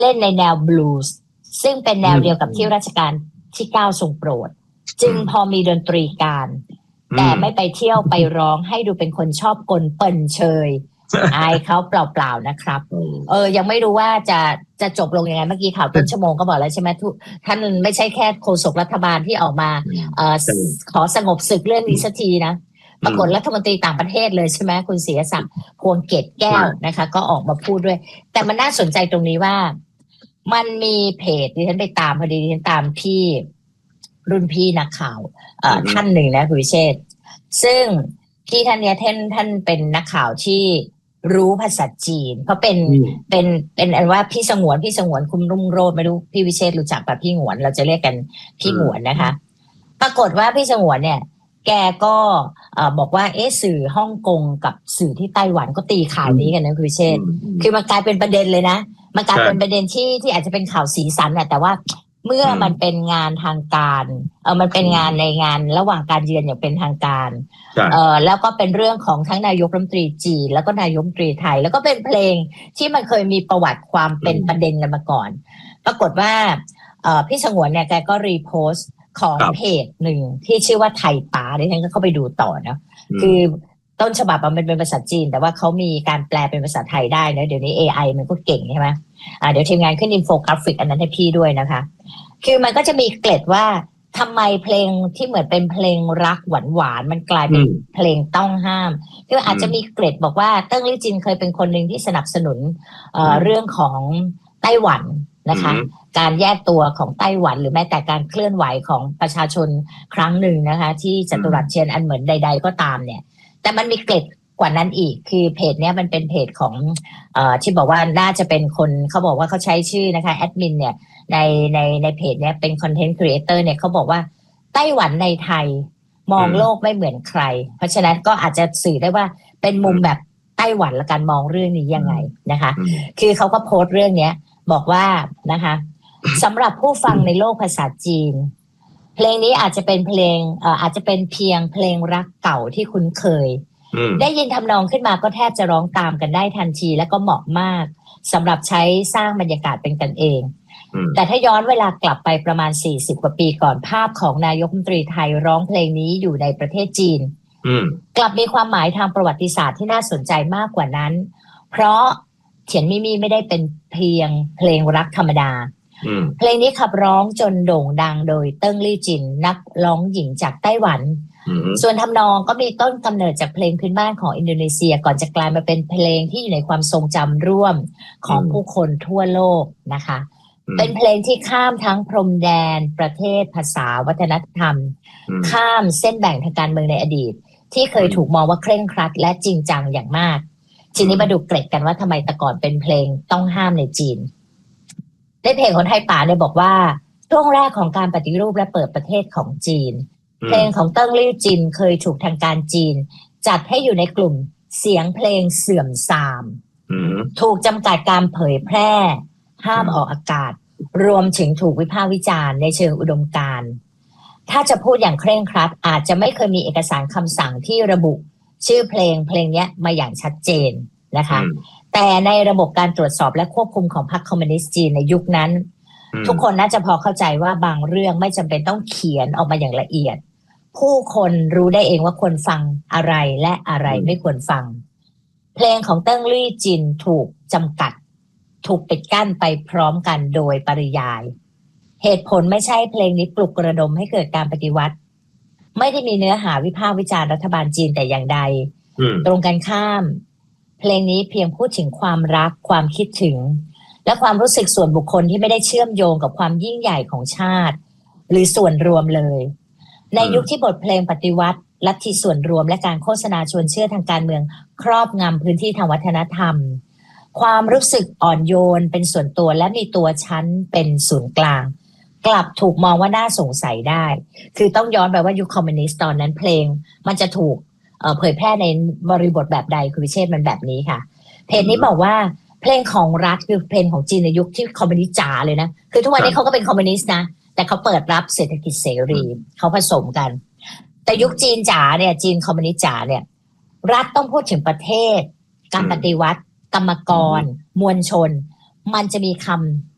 เล่นในแนวบลูส์ซึ่งเป็นแนวเดียวกับที่รัชกาลที่9ทรงโปรดจึงพอมีดนตรีการแต่ไม่ไปเที่ยวไปร้องให้ดูเป็นคนชอบกลเปิ่นเชยอายเขาเปล่าๆนะครับยังไม่รู้ว่าจะจบลงยังไงเมื่อกี้ข่าวต้นชั่วโมงก็บอกแล้วใช่ไหมท่านไม่ใช่แค่โฆษกรัฐบาลที่ออกมาขอสงบศึกเรื่องนี้สักทีนะปรากฏรัฐมนตรีต่างประเทศเลยใช่ไหมคุณศรีศักดิ์พวงเกตแก้วนะคะก็ออกมาพูดด้วยแต่มันน่าสนใจตรงนี้ว่ามันมีเพจที่ฉันไปตามพอดีที่ฉันตามพี่รุ่นพี่นักข่าวท่านหนึ่งนะคุณวิเชษฐ์ซึ่งพี่ท่านเนี้ยท่านเป็นนักข่าวที่รู้ภาษาจีนเพราะเป็นอันว่าพี่สงวนคุณรุ่งโรจน์ไม่รู้พี่วิเชษฐ์รู้จักป่ะพี่หงวนเราจะเรียกกันพี่หงวนนะคะปรากฏว่าพี่สงวนเนี่ยแกก็บอกว่าสื่อฮ่องกงกับสื่อที่ไต้หวันก็ตีข่าวนี้กันนะคุณวิเชษฐ์คือมันกลายเป็นประเด็นเลยนะมันกลายเป็นประเด็นที่อาจจะเป็นข่าวสีสันแต่ว่าเมื่อมันเป็นงานทางการมันเป็นงานในงานระหว่างการเยือนอย่างเป็นทางการแล้วก็เป็นเรื่องของทั้งนายกรัฐมนตรีจีนแล้วก็นายกรัฐมนตรีไทยแล้วก็เป็นเพลงที่มันเคยมีประวัติความเป็นประเด็นกันมาก่อนปรากฏว่าพี่สงวนเนี่ยแกก็รีโพสต์ของเพจหนึ่งที่ชื่อว่าไทยป๋าดิฉันก็เข้าไปดูต่อนะคือต้นฉบับมันเป็นภาษาจีนแต่ว่าเขามีการแปลเป็นภาษาไทยได้นะเดี๋ยวนี้ AI มันก็เก่งใช่ไหมเดี๋ยวทีมงานขึ้นอินโฟกราฟิกอันนั้นให้พี่ด้วยนะคะคือมันก็จะมีเกร็ดว่าทำไมเพลงที่เหมือนเป็นเพลงรักหวานๆมันกลายเป็นเพลงต้องห้ามคืออาจจะมีเกร็ดบอกว่าเติ้งลี่จินเคยเป็นคนหนึ่งที่สนับสนุนเรื่องของไต้หวันนะคะการแยกตัวของไต้หวันหรือแม้แต่การเคลื่อนไหวของประชาชนครั้งหนึ่งนะคะที่จตุรัสเทียนอันเหมือนใดๆก็ตามเนี่ยแต่มันมีเกร็ดกว่านั้นอีกคือเพจเนี้ยมันเป็นเพจของที่บอกว่าน่าจะเป็นคนเขาบอกว่าเขาใช้ชื่อนะคะแอดมินเนี่ยในเพจเนี้ยเป็นคอนเทนต์ครีเอเตอร์เนี่ยเขาบอกว่าไต้หวันในไทยมองโลกไม่เหมือนใครเพราะฉะนั้นก็อาจจะสื่อได้ว่าเป็นมุมแบบไต้หวันและการมองเรื่องนี้ยังไงนะคะคือเขาก็โพสต์เรื่องเนี้ยบอกว่านะคะสำหรับผู้ฟังในโลกภาษาจีนเพลงนี้อาจจะเป็นเพลงอาจจะเป็นเพียงเพลงรักเก่าที่คุ้นเคยได้ยินทำนองขึ้นมาก็แทบจะร้องตามกันได้ทันทีและก็เหมาะมากสำหรับใช้สร้างบรรยากาศเป็นกันเองแต่ถ้าย้อนเวลากลับไปประมาณ40กว่าปีก่อนภาพของนายกรัฐมนตรีไทยร้องเพลงนี้อยู่ในประเทศจีนกลับมีความหมายทางประวัติศาสตร์ที่น่าสนใจมากกว่านั้นเพราะเถียนมิมี่ไม่ได้เป็นเพียงเพลงรักธรรมดาเพลงนี้ขับร้องจนโด่งดังโดยเติ้งลี่จินนักร้องหญิงจากไต้หวันส่วนทำนองก็มีต้นกำเนิดจากเพลงพื้นบ้านของอินโดนีเซียก่อนจะกลายมาเป็นเพลงที่อยู่ในความทรงจำร่วมของผู้คนทั่วโลกนะคะเป็นเพลงที่ข้ามทั้งพรมแดนประเทศภาษาวัฒนธรรมข้ามเส้นแบ่งทางการเมืองในอดีตที่เคยถูกมองว่าเคร่งครัดและจริงจังอย่างมากทีนี้มาดูเกร็ดกันว่าทำไมแต่ก่อนเป็นเพลงต้องห้ามในจีนในเพลงของไทยป๋าเนี่ยบอกว่าช่วงแรกของการปฏิรูปและเปิดประเทศของจีนเพลงของเติ้งลี่จินเคยถูกทางการจีนจัดให้อยู่ในกลุ่มเสียงเพลงเสื่อมทรามถูกจำกัดการเผยแพร่ห้ามออกอากาศรวมถึงถูกวิพากษ์วิจารณ์ในเชิงอุดมการณ์ถ้าจะพูดอย่างเคร่งครัดอาจจะไม่เคยมีเอกสารคำสั่งที่ระบุชื่อเพลงนี้มาอย่างชัดเจนนะคะแต่ในระบบการตรวจสอบและควบคุมของพรรคคอมมิวนิสต์จีนในยุคนั้นทุกคนน่าจะพอเข้าใจว่าบางเรื่องไม่จำเป็นต้องเขียนออกมาอย่างละเอียดผู้คนรู้ได้เองว่าควรฟังอะไรและอะไรไม่ควรฟังเพลงของเติ้งลี่จินถูกจำกัดถูกปิดกั้นไปพร้อมกันโดยปริยายเหตุผลไม่ใช่เพลงนี้ปลุกระดมให้เกิดการปฏิวัติไม่ได้มีเนื้อหาวิพากษ์วิจารณ์รัฐบาลจีนแต่อย่างใดตรงกันข้ามเพลงนี้เพียงพูดถึงความรักความคิดถึงและความรู้สึกส่วนบุคคลที่ไม่ได้เชื่อมโยงกับความยิ่งใหญ่ของชาติหรือส่วนรวมเลยในยุคที่บทเพลงปฏิวัติลัทธิส่วนรวมและการโฆษณาชวนเชื่อทางการเมืองครอบงำพื้นที่ทางวัฒนธรรมความรู้สึกอ่อนโยนเป็นส่วนตัวและมีตัวชั้นเป็นศูนย์กลางกลับถูกมองว่าน่าสงสัยได้คือต้องย้อนไปว่ายุคคอมมิวนิสต์ตอนนั้นเพลงมันจะถูกเผยแพร่ในบริบทแบบใดคุณวิเชษฐ์มันแบบนี้ค่ะเพจนี้บอกว่าเพลงของรัฐคือเพลงของจีนในยุคที่คอมมิวนิสต์จ๋าเลยนะคือทุกวันนี้เขาก็เป็นคอมมิวนิสต์นะแต่เขาเปิดรับเศรษฐกิจเสรีเขาผสมกันแต่ยุคจีนจ๋าเนี่ยจีนคอมมิวนิสต์จ๋าเนี่ยรัฐต้องพูดถึงประเทศการปฏิวัติกรรมกรมวลชนมันจะมีค